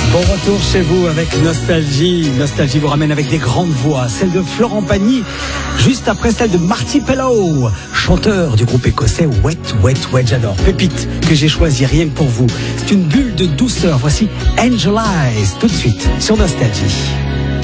Bon retour chez vous avec Nostalgie. Nostalgie vous ramène avec des grandes voix. Celle de Florent Pagny, juste après celle de Marty Pellow, chanteur du groupe écossais Wet Wet Wet. J'adore. Pépite que j'ai choisi rien que pour vous. C'est une bulle de douceur. Voici Angel Eyes tout de suite sur Nostalgie.